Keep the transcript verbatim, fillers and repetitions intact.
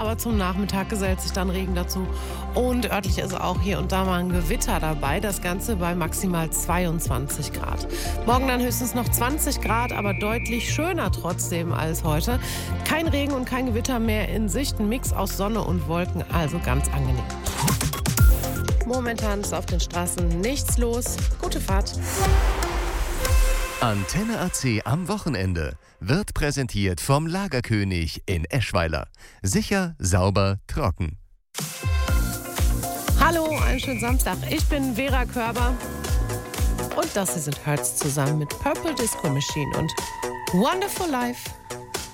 aber zum Nachmittag gesellt sich dann Regen dazu. Und örtlich ist auch hier und da mal ein Gewitter dabei. Das Ganze bei maximal zweiundzwanzig Grad. Morgen dann höchstens noch zwanzig Grad, aber deutlich schöner trotzdem als heute. Kein Regen und kein Gewitter mehr in Sicht. Ein Mix aus Sonne und Wolken, also ganz angenehm. Momentan ist auf den Straßen nichts los. Gute Fahrt. Antenne A C am Wochenende wird präsentiert vom Lagerkönig in Eschweiler. Sicher, sauber, trocken. Hallo, einen schönen Samstag. Ich bin Vera Körber und das hier sind Hertz zusammen mit Purple Disco Machine und Wonderful Life.